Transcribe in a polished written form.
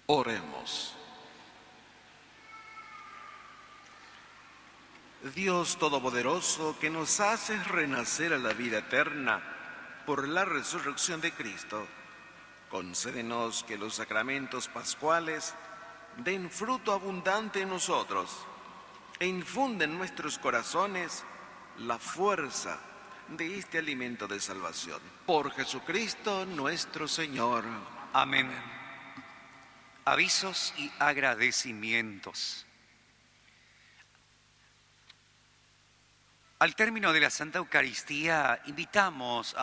Oremos. Dios Todopoderoso, que nos haces renacer a la vida eterna por la resurrección de Cristo, concédenos que los sacramentos pascuales den fruto abundante en nosotros e infunden en nuestros corazones la fuerza de este alimento de salvación. Por Jesucristo nuestro Señor. Amén. Avisos y agradecimientos. Al término de la Santa Eucaristía, invitamos a